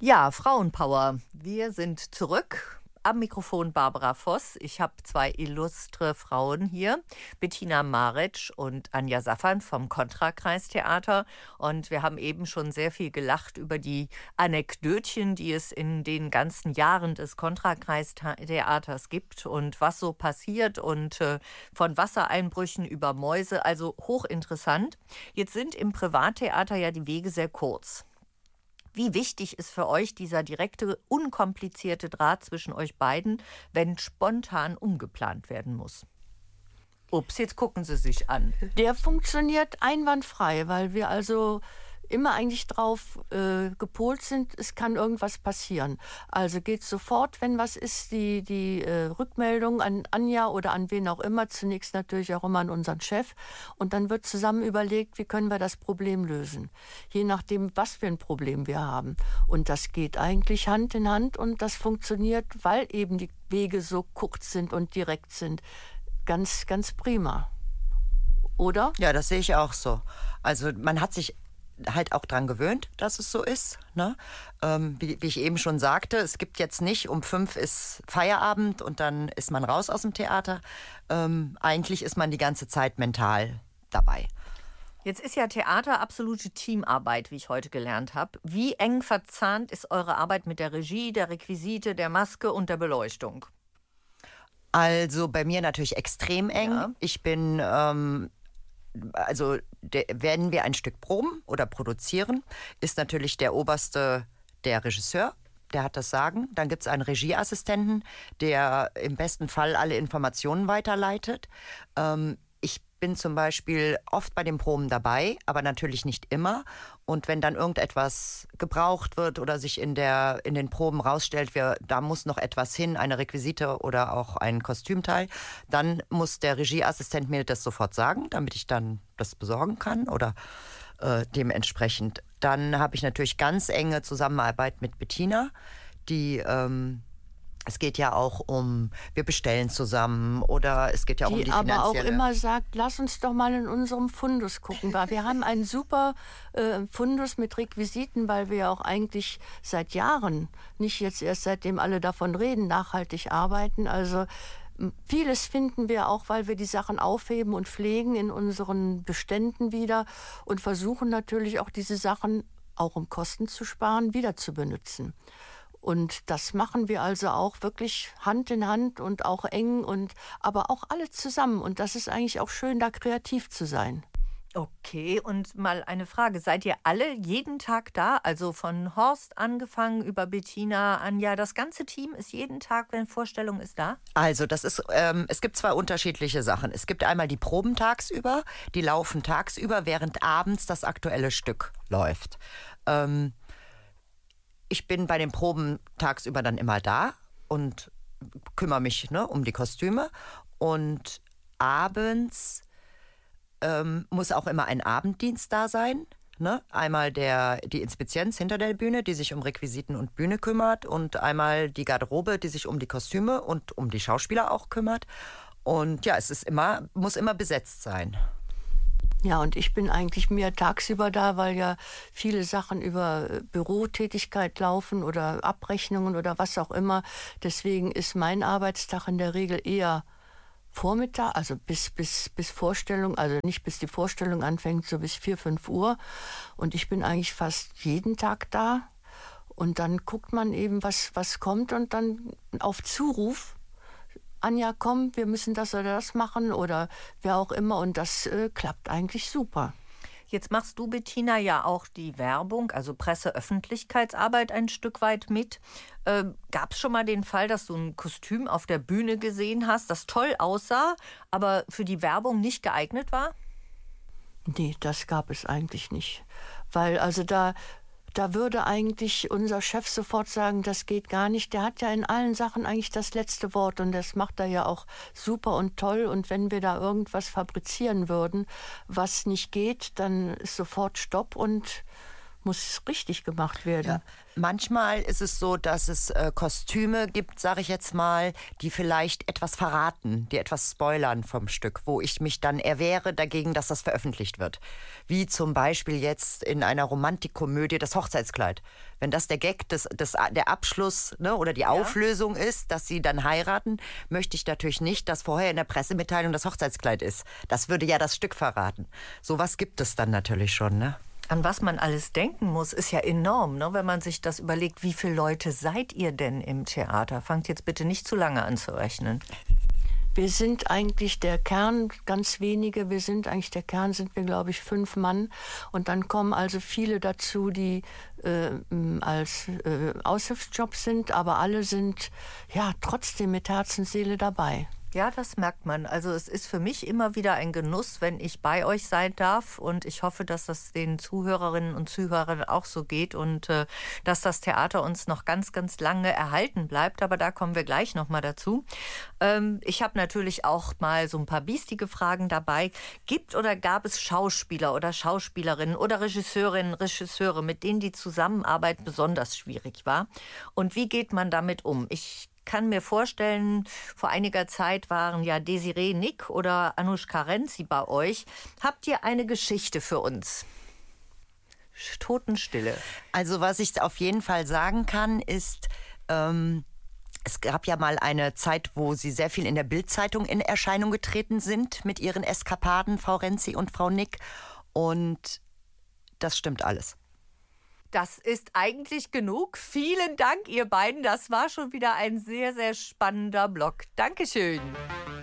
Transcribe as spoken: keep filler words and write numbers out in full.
Ja, Frauenpower. Wir sind zurück. Am Mikrofon Barbara Voss. Ich habe zwei illustre Frauen hier, Bettina Maric und Anja Safan vom Kontrakreistheater. Und wir haben eben schon sehr viel gelacht über die Anekdötchen, die es in den ganzen Jahren des Kontrakreistheaters gibt und was so passiert und äh, von Wassereinbrüchen über Mäuse. Also hochinteressant. Jetzt sind im Privattheater ja die Wege sehr kurz. Wie wichtig ist für euch dieser direkte, unkomplizierte Draht zwischen euch beiden, wenn spontan umgeplant werden muss? Ups, jetzt gucken Sie sich an. Der funktioniert einwandfrei, weil wir also immer eigentlich drauf äh, gepolt sind, es kann irgendwas passieren. Also geht sofort, wenn was ist, die, die äh, Rückmeldung an Anja oder an wen auch immer, zunächst natürlich auch immer an unseren Chef. Und dann wird zusammen überlegt, wie können wir das Problem lösen. Je nachdem, was für ein Problem wir haben. Und das geht eigentlich Hand in Hand und das funktioniert, weil eben die Wege so kurz sind und direkt sind. Ganz, ganz prima. Oder? Ja, das sehe ich auch so. Also man hat sich halt auch dran gewöhnt, dass es so ist. Ne? Ähm, wie, wie ich eben schon sagte, es gibt jetzt nicht, um fünf ist Feierabend und dann ist man raus aus dem Theater. Ähm, eigentlich ist man die ganze Zeit mental dabei. Jetzt ist ja Theater absolute Teamarbeit, wie ich heute gelernt habe. Wie eng verzahnt ist eure Arbeit mit der Regie, der Requisite, der Maske und der Beleuchtung? Also bei mir natürlich extrem eng. Ja. Ich bin... Ähm, Also de, wenn wir ein Stück proben oder produzieren, ist natürlich der oberste der Regisseur, der hat das Sagen. Dann gibt es einen Regieassistenten, der im besten Fall alle Informationen weiterleitet. Ähm, ich bin zum Beispiel oft bei den Proben dabei, aber natürlich nicht immer. Und wenn dann irgendetwas gebraucht wird oder sich in, der, in den Proben rausstellt, wir, da muss noch etwas hin, eine Requisite oder auch ein Kostümteil, dann muss der Regieassistent mir das sofort sagen, damit ich dann das besorgen kann oder äh, dementsprechend. Dann habe ich natürlich ganz enge Zusammenarbeit mit Bettina, die... Ähm, Es geht ja auch um, wir bestellen zusammen oder es geht ja auch die um die finanzielle... aber auch immer sagt, lass uns doch mal in unserem Fundus gucken. Weil wir haben einen super äh, Fundus mit Requisiten, weil wir ja auch eigentlich seit Jahren, nicht jetzt erst seitdem alle davon reden, nachhaltig arbeiten. Also vieles finden wir auch, weil wir die Sachen aufheben und pflegen in unseren Beständen wieder und versuchen natürlich auch diese Sachen, auch um Kosten zu sparen, wieder zu benutzen. Und das machen wir also auch wirklich Hand in Hand und auch eng und aber auch alle zusammen. Und das ist eigentlich auch schön, da kreativ zu sein. Okay, und mal eine Frage. Seid ihr alle jeden Tag da? Also von Horst angefangen über Bettina, Anja, das ganze Team ist jeden Tag, wenn Vorstellung ist, da? Also das ist, ähm, es gibt zwei unterschiedliche Sachen. Es gibt einmal die Proben tagsüber, die laufen tagsüber, während abends das aktuelle Stück läuft. Ähm, Ich bin bei den Proben tagsüber dann immer da und kümmere mich ne, um die Kostüme. Und abends ähm, muss auch immer ein Abenddienst da sein. Ne? Einmal der, die Inspizienz hinter der Bühne, die sich um Requisiten und Bühne kümmert. Und einmal die Garderobe, die sich um die Kostüme und um die Schauspieler auch kümmert. Und ja, es ist immer, muss immer besetzt sein. Ja, und ich bin eigentlich mehr tagsüber da, weil ja viele Sachen über Bürotätigkeit laufen oder Abrechnungen oder was auch immer. Deswegen ist mein Arbeitstag in der Regel eher Vormittag, also bis, bis, bis Vorstellung, also nicht bis die Vorstellung anfängt, so bis vier, fünf Uhr. Und ich bin eigentlich fast jeden Tag da. Und dann guckt man eben, was, was kommt und dann auf Zuruf. Anja, komm, wir müssen das oder das machen oder wer auch immer. Und das äh, klappt eigentlich super. Jetzt machst du, Bettina, ja auch die Werbung, also Presse-Öffentlichkeitsarbeit ein Stück weit mit. Äh, Gab es schon mal den Fall, dass du ein Kostüm auf der Bühne gesehen hast, das toll aussah, aber für die Werbung nicht geeignet war? Nee, das gab es eigentlich nicht. Weil also da... Da würde eigentlich unser Chef sofort sagen, das geht gar nicht. Der hat ja in allen Sachen eigentlich das letzte Wort und das macht er ja auch super und toll. Und wenn wir da irgendwas fabrizieren würden, was nicht geht, dann ist sofort Stopp und muss richtig gemacht werden. Ja. Manchmal ist es so, dass es äh, Kostüme gibt, sage ich jetzt mal, die vielleicht etwas verraten, die etwas spoilern vom Stück, wo ich mich dann erwehre dagegen, dass das veröffentlicht wird. Wie zum Beispiel jetzt in einer Romantikkomödie das Hochzeitskleid. Wenn das der Gag, des, des, der Abschluss, ne, oder die ja. Auflösung ist, dass sie dann heiraten, möchte ich natürlich nicht, dass vorher in der Pressemitteilung das Hochzeitskleid ist. Das würde ja das Stück verraten. Sowas gibt es dann natürlich schon, ne? An was man alles denken muss, ist ja enorm, ne? Wenn man sich das überlegt. Wie viele Leute seid ihr denn im Theater? Fangt jetzt bitte nicht zu lange an zu rechnen. Wir sind eigentlich der Kern, ganz wenige, wir sind eigentlich der Kern, sind wir, glaube ich, fünf Mann. Und dann kommen also viele dazu, die äh, als äh, Aushilfsjobs sind, aber alle sind ja trotzdem mit Herz und Seele dabei. Ja, das merkt man. Also es ist für mich immer wieder ein Genuss, wenn ich bei euch sein darf. Und ich hoffe, dass das den Zuhörerinnen und Zuhörern auch so geht und äh, dass das Theater uns noch ganz, ganz lange erhalten bleibt. Aber da kommen wir gleich noch mal dazu. Ähm, ich habe natürlich auch mal so ein paar biestige Fragen dabei. Gibt oder gab es Schauspieler oder Schauspielerinnen oder Regisseurinnen, Regisseure, mit denen die Zusammenarbeit besonders schwierig war? Und wie geht man damit um? Ich kann mir vorstellen, vor einiger Zeit waren ja Desiree Nick oder Anushka Renzi bei euch. Habt ihr eine Geschichte für uns? Totenstille. Also was ich auf jeden Fall sagen kann, ist, ähm, es gab ja mal eine Zeit, wo Sie sehr viel in der Bild-Zeitung in Erscheinung getreten sind mit Ihren Eskapaden, Frau Renzi und Frau Nick. Und das stimmt alles. Das ist eigentlich genug. Vielen Dank, ihr beiden. Das war schon wieder ein sehr, sehr spannender Blog. Dankeschön.